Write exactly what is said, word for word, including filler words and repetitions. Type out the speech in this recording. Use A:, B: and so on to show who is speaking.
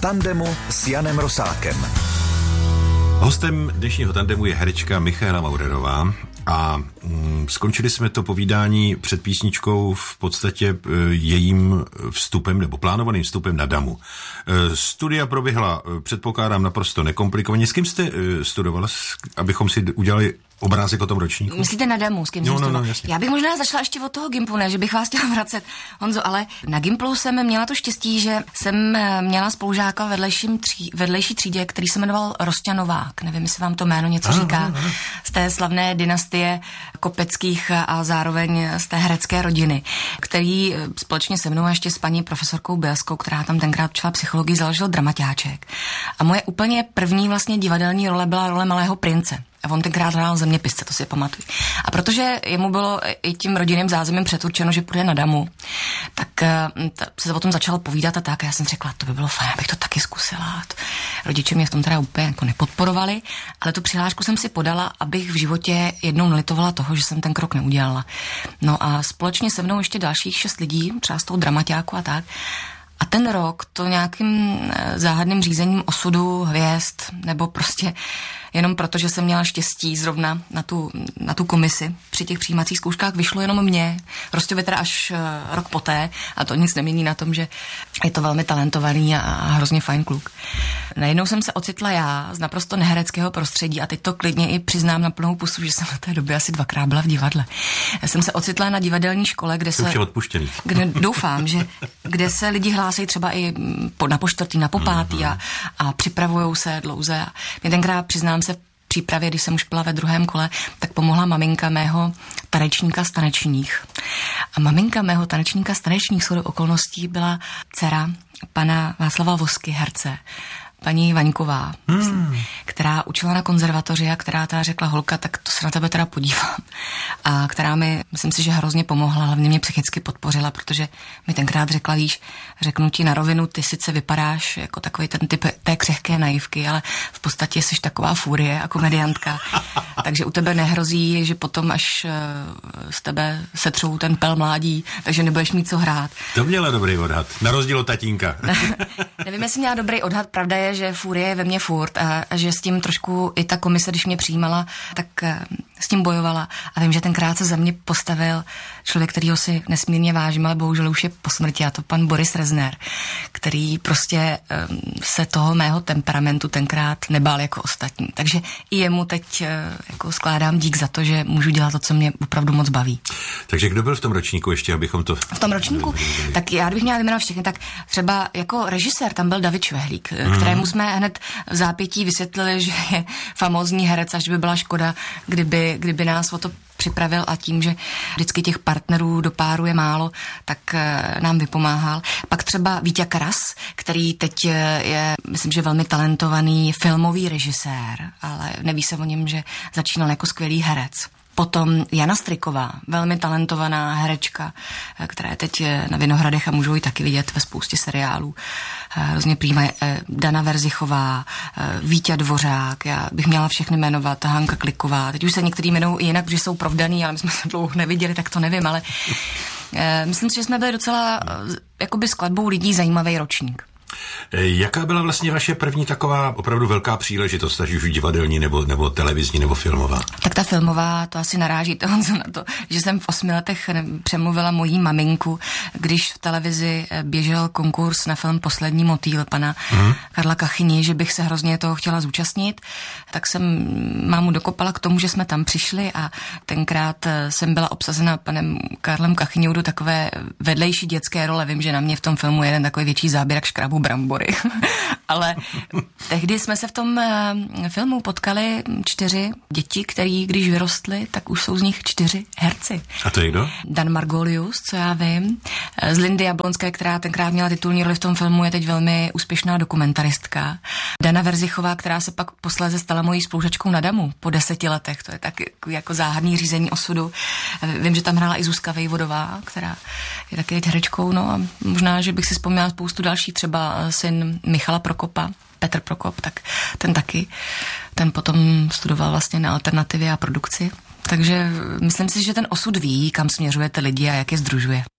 A: tandemu s Janem Rosákem.
B: Hostem dnešního tandemu je herečka Michaela Maurerová a mm, skončili jsme to povídání před písničkou v podstatě e, jejím vstupem nebo plánovaným vstupem na Damu. E, studia proběhla, e, předpokládám, naprosto nekomplikovaně. S kým jste e, studovala, abychom si udělali obrázek o tom ročníku?
C: Myslíte na Damu, s kým
B: no,
C: jsem
B: no, no,
C: Já bych možná začala ještě od toho Gimplu, ne, že bych vás chtěla vracet, Honzo, ale na Gimplu jsem měla to štěstí, že jsem měla spolužáka vedlejším tří, vedlejší třídě, který se jmenoval Rosťanovák. Nevím, jestli vám to jméno něco
B: ano,
C: říká.
B: ano, ano.
C: Z té slavné dynastie Kopeckých a zároveň z té herecké rodiny, který společně se mnou a ještě s paní profesorkou Bielskou, která tam tenkrát učila psychologii, založil dramaťáček. A moje úplně první vlastně divadelní role byla role Malého prince. A on tenkrát hrál Zeměpisce, to si pamatuju. A protože jemu bylo i tím rodinným zázemím předurčeno, že půjde na Damu, tak t- se o tom začalo povídat a tak. A já jsem řekla, to by bylo fajn, abych to taky zkusila. Rodiče mě v tom teda úplně jako nepodporovali, ale tu přihlášku jsem si podala, abych v životě jednou nelitovala toho, že jsem ten krok neudělala. No a společně se mnou ještě dalších šest lidí, třeba z toho dramaťáku a tak. A ten rok to nějakým záhadným řízením osudu, hvězd, nebo prostě jenom proto, že jsem měla štěstí zrovna na tu, na tu komisi při těch přijímacích zkouškách, vyšlo jenom mě. Prostě teda až uh, rok poté, a to nic nemění na tom, že je to velmi talentovaný a, a hrozně fajn kluk. Najednou jsem se ocitla já z naprosto nehereckého prostředí a teď to klidně i přiznám na plnou pusu, že jsem na té době asi dvakrát byla v divadle. Já jsem se ocitla na divadelní škole, kde se...
B: odpuštěný.
C: Kde, doufám, že kde se lidi hlásí třeba i po, na poštvrtý, na popátý mm-hmm. a, a připravujou se dlouze. A mě tenkrát, přiznám se, v přípravě, když jsem už byla ve druhém kole, tak pomohla maminka mého tanečníka z Tanečních. A maminka mého tanečníka z Tanečních shodou okolností byla dcera pana Václava Vosky, herce, paní Vaňková, hmm. která učila na konzervatoři a která teda řekla, holka, tak to se na tebe teda podívám. A která mi, myslím si, že hrozně pomohla, hlavně mě psychicky podpořila, protože mi tenkrát řekla, víš, řeknu ti na rovinu, ty sice vypadáš jako takový ten typ té křehké naivky, ale v podstatě jsi taková fúrie a komediantka. Takže u tebe nehrozí, že potom až z tebe setřou ten pel mládí, takže nebudeš mít co hrát.
B: To měla dobrý odhad, na rozdíl od tatínka.
C: Nevím, jestli měla dobrý odhad, pravda je, že fúrie je ve mně furt a, a že s tím trošku i ta komise, když mě přijímala, tak s tím bojovala. A vím, že tenkrát se za mě postavil člověk, kterýho si nesmírně vážím, ale bohužel už je po smrti, a to pan Boris Rezner, který prostě um, se toho mého temperamentu tenkrát nebál jako ostatní. Takže i jemu teď uh, jako skládám dík za to, že můžu dělat to, co mě opravdu moc baví.
B: Takže kdo byl v tom ročníku ještě, abychom to...
C: V tom ročníku? Tak já bych měla vyjmenovat všechny, tak třeba jako režisér tam byl David Švehlík, mm. kterému jsme hned v zápětí vysvětlili, že je famózní herec, až by byla škoda, kdyby, kdyby nás o to připravil, a tím, že vždycky těch partnerů do páru je málo, tak nám vypomáhal. Pak třeba Víťa Karas, který teď je, myslím, že velmi talentovaný filmový režisér, ale neví se o něm, že začínal jako skvělý herec. Potom Jana Striková, velmi talentovaná herečka, která je teď na Vinohradech a můžou ji taky vidět ve spoustě seriálů. Hrozně prýma je Dana Verzichová, Víťa Dvořák, já bych měla všechny jmenovat, Hanka Kliková. Teď už se některý jmenují i jinak, protože jsou provdaný, ale my jsme se dlouho neviděli, tak to nevím, ale myslím si, že jsme byli docela jakoby skladbou lidí zajímavý ročník.
B: Jaká byla vlastně vaše první taková opravdu velká příležitost, ať už divadelní nebo, nebo televizní nebo filmová?
C: Tak ta filmová, to asi naráží to, Honzo, na to, že jsem v osmi letech přemluvila mojí maminku, když v televizi běžel konkurs na film Poslední motýl pana hmm. Karla Kachyni, že bych se hrozně toho chtěla zúčastnit, tak jsem mámu dokopala k tomu, že jsme tam přišli a tenkrát jsem byla obsazena panem Karlem Kachyňou do takové vedlejší dětské role. Vím, že na mě v tom filmu je jeden takový větší záběr jak škrabu brambory. Ale tehdy jsme se v tom uh, filmu potkali čtyři děti, který když vyrostly, tak už jsou z nich čtyři herci.
B: A to je kdo?
C: Dan Margolius, co já vím. Z Lindy Jablonské, která tenkrát měla titulní roli v tom filmu, je teď velmi úspěšná dokumentaristka. Dana Verzichová, která se pak posléze stala mojí spolužačkou na Damu po deseti letech. To je tak jako záhadný řízení osudu. Vím, že tam hrála i Zuzka Vejvodová, která je taky herečkou. No a možná, že bych si vzpomněla spoustu dalších, třeba syn Michala Prokopa, Petr Prokop, tak ten taky, ten potom studoval vlastně na alternativě a produkci. Takže myslím si, že ten osud ví, kam směřujete lidi a jak je sdružuje.